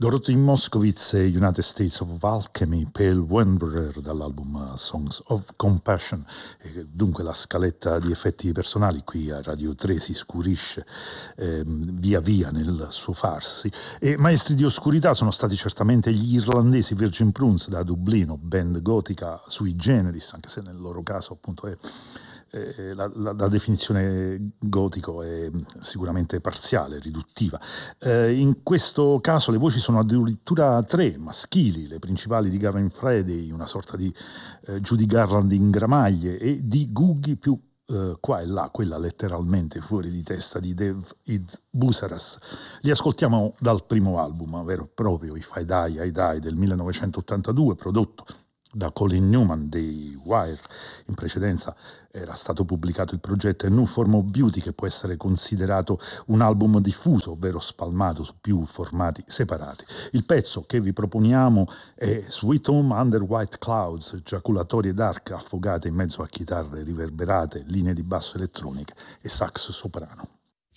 Dorothy Moskowitz e United States of Alchemy, Pale Wanderer dall'album Songs of Compassion. E dunque la scaletta di effetti personali qui a Radio 3 si scurisce via via nel suo farsi, e maestri di oscurità sono stati certamente gli irlandesi Virgin Prunes da Dublino, band gotica sui generis, anche se nel loro caso appunto è la definizione gotico è sicuramente parziale, riduttiva. In questo caso le voci sono addirittura tre, maschili, le principali di Gavin Friday, una sorta di Judy Garland in gramaglie, e di Googie più qua e là, quella letteralmente fuori di testa di Dave Id Busaras. Li ascoltiamo dal primo album vero e proprio, If I Die, I Die del 1982, prodotto da Colin Newman dei Wire. In precedenza era stato pubblicato il progetto A New Form of Beauty, che può essere considerato un album diffuso, ovvero spalmato su più formati separati. Il pezzo che vi proponiamo è Sweet Home Under White Clouds, giaculatorie dark affogate in mezzo a chitarre riverberate, linee di basso elettroniche e sax soprano.